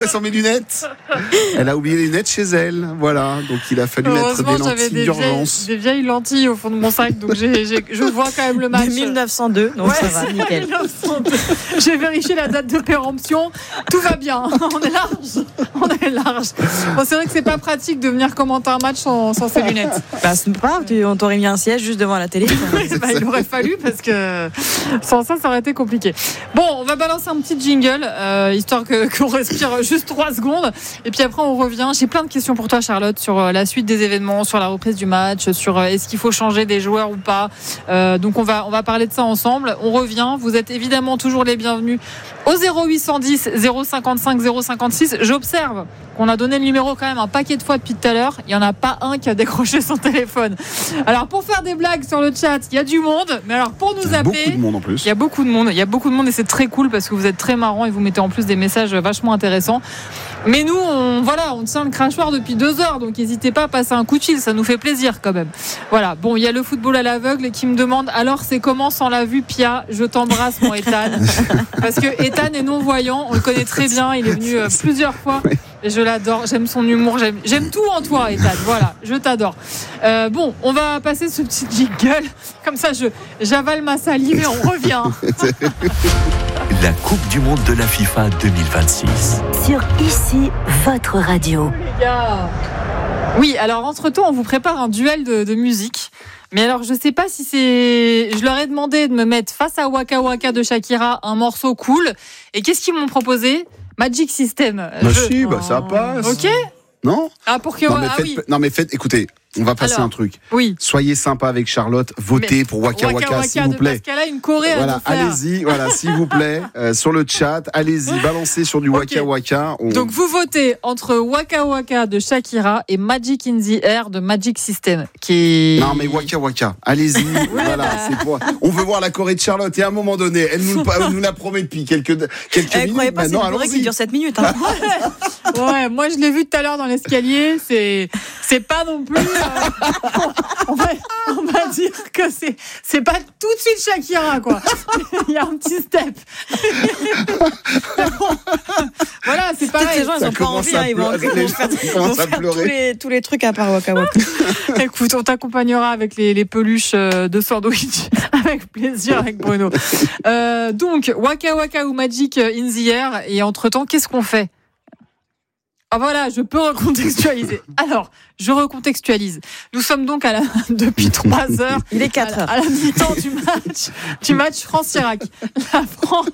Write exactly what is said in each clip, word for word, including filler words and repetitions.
sans mes lunettes. Elle a oublié les lunettes chez elle. Voilà, donc il a fallu mettre des lentilles des d'urgence. Vieilles, des vieilles lentilles au fond de mon sac, donc j'ai, j'ai, je vois quand même le match. mille neuf cent deux, donc ouais, ça va, nickel. mille neuf cent deux. J'ai vérifié la date de péremption, tout va bien. On est large, on est large. Bon, c'est vrai que c'est pas pratique de venir commenter un match sans, sans ses lunettes. Bah, c'est pas grave, on t'aurait mis un siège juste devant la télé. Oui, bah, il aurait fallu parce que sans ça, ça aurait été compliqué. Bon, on va balancer un petit jingle, euh, histoire que, qu'on respire juste trois secondes. Et puis après, on revient. J'ai plein de questions pour toi, Charlotte, sur la suite des événements, sur la reprise du match, sur est-ce qu'il faut changer des joueurs ou pas. Euh, donc, on va, on va parler de ça ensemble. On revient. Vous êtes évidemment toujours les bienvenus au zéro huit cent dix zéro cinquante-cinq zéro cinquante-six. J'observe qu'on a donné le numéro quand même un paquet de fois depuis tout à l'heure. Il n'y en a pas un qui a décroché son téléphone. Alors, pour faire des blagues sur le chat, il y a du monde. Mais alors, pour nous appeler, beaucoup de monde en plus. Il y a beaucoup de monde. Il y a beaucoup de monde et c'est très cool parce que vous êtes très marrants et vous mettez en plus des messages vachement intéressants. Mais nous, on, voilà, on tient le crachoir depuis deux heures, donc n'hésitez pas à passer un coup de fil, ça nous fait plaisir quand même. Voilà, bon, il y a le football à l'aveugle qui me demande alors c'est comment sans la vue, Pia? Je t'embrasse, mon Ethan. Parce que Ethan est non-voyant, on le connaît très bien, il est venu euh, plusieurs fois. Et je l'adore, j'aime son humour, j'aime, j'aime tout en toi, Ethan. Voilà, je t'adore. Euh, bon, on va passer ce petit jingle. Comme ça, je, j'avale ma salive et on revient. La Coupe du Monde de la FIFA deux mille vingt-six. Sur Ici, votre radio. Les gars. Oui, alors entre-temps, on vous prépare un duel de, de musique. Mais alors, je sais pas si c'est... Je leur ai demandé de me mettre face à Waka Waka de Shakira un morceau cool. Et qu'est-ce qu'ils m'ont proposé? Magic System. Bah je... si, bah ça passe. Ok. Non. Ah, pour que... Non, mais ah faites, oui. non mais faites, écoutez, on va passer Alors, un truc. Oui. Soyez sympa avec Charlotte, votez Mais pour Waka Waka, Waka, Waka s'il vous plaît. Parce qu'elle a une choré voilà, à nous faire. allez-y, voilà, s'il vous plaît, euh, sur le chat, allez-y, balancez sur du Waka Okay. Waka. On... Donc vous votez entre Waka Waka de Shakira et Magic in the Air de Magic System, qui est... Non mais Waka Waka, allez-y, voilà, bah. c'est pour... On veut voir la choré de Charlotte et à un moment donné, elle nous, elle nous l'a promet depuis quelques quelques Elle minutes. croyait pas que c'est une choré qui dure sept minutes. Hein. Ouais, moi je l'ai vu tout à l'heure dans l'escalier, c'est c'est pas non plus euh, on, va, on va dire que c'est c'est pas tout de suite Shakira quoi. Il y a un petit step. Voilà, c'est pareil. Ces gens, ils ont pas envie, hein, ils vont, ils vont faire, ils vont faire tous, les, tous les trucs à part Waka Waka. Écoute, on t'accompagnera avec les, les peluches de sandwich avec plaisir avec Bruno. Euh, donc Waka Waka ou Magic in the Air, et entre-temps, qu'est-ce qu'on fait? Ah voilà, je peux recontextualiser. Alors, je recontextualise. Nous sommes donc à la, depuis trois heures. Il est quatre heures. À la, à la mi-temps du match, du match France-Irak. La France.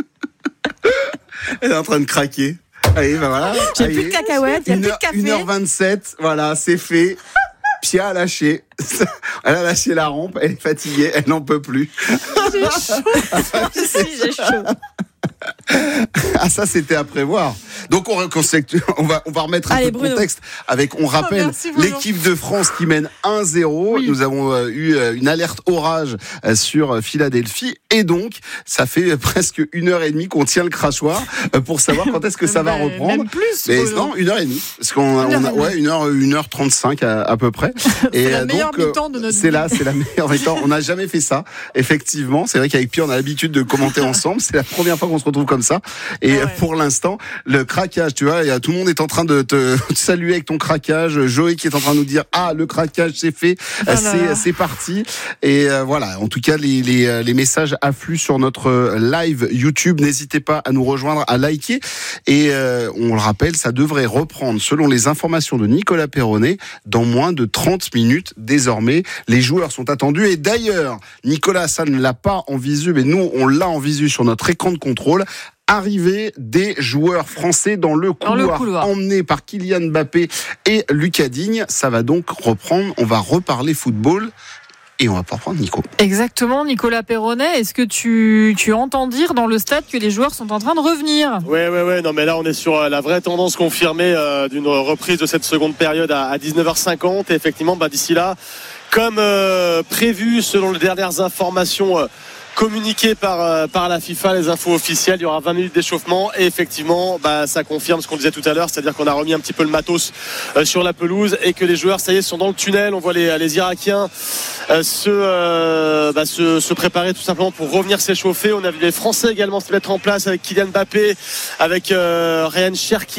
Elle est en train de craquer. Allez, ben voilà. J'ai plus de cacahuètes, il n'y a plus de café. une heure vingt-sept, voilà, c'est fait. Pia a lâché. Elle a lâché la rampe, elle est fatiguée, elle n'en peut plus. J'ai chaud. Si, j'ai chaud. Ah, ça, c'était à prévoir. Donc, on, on, va, on va remettre un Allez, peu de Bruno. contexte avec, on rappelle, oh, merci, Bruno. l'équipe de France qui mène un zéro. Oui. Nous avons euh, eu euh, une alerte orage euh, sur euh, Philadelphie. Et donc, ça fait euh, presque une heure et demie qu'on tient le crachoir euh, pour savoir quand est-ce que ça va Mais, reprendre. même plus. Mais Bruno. non, une heure et demie. Parce qu'on a, on a, ouais, une heure, une heure trente-cinq à, à peu près. C'est et la euh, meilleure donc, mi-temps de notre c'est vie. là, c'est la meilleure mi-temps. On n'a jamais fait ça. Effectivement, c'est vrai qu'avec Pierre, on a l'habitude de commenter ensemble. C'est la première fois qu'on se retrouve comme ça. Et ah ouais. pour l'instant, le craquage, tu vois, y a, tout le monde est en train de te, te saluer avec ton craquage. Joey qui est en train de nous dire ah le craquage c'est fait, ah c'est c'est parti. Et euh, voilà, en tout cas les les les messages affluent sur notre live YouTube. N'hésitez pas à nous rejoindre, à liker. Et euh, on le rappelle, ça devrait reprendre selon les informations de Nicolas Perronnet dans moins de trente minutes désormais. Les joueurs sont attendus et d'ailleurs Nicolas ça ne l'a pas en visu, mais nous on l'a en visu sur notre écran de contrôle. Arrivée des joueurs français dans le couloir, dans le couloir. emmenés par Kylian Mbappé et Lucas Digne. Ça va donc reprendre, on va reparler football et on va pas reprendre Nico. Exactement, Nicolas Perronnet, est-ce que tu, tu entends dire dans le stade que les joueurs sont en train de revenir? Ouais, ouais, ouais, non mais là on est sur la vraie tendance confirmée euh, d'une reprise de cette seconde période à, à dix-neuf heures cinquante et effectivement bah, d'ici là, comme euh, prévu selon les dernières informations euh, communiqué par, euh, par la FIFA, les infos officielles, il y aura vingt minutes d'échauffement et effectivement bah, ça confirme ce qu'on disait tout à l'heure, c'est-à-dire qu'on a remis un petit peu le matos euh, sur la pelouse et que les joueurs ça y est sont dans le tunnel. On voit les, les Irakiens euh, se, euh, bah, se, se préparer tout simplement pour revenir s'échauffer. On a vu les Français également se mettre en place avec Kylian Mbappé, avec euh, Ryan Cherki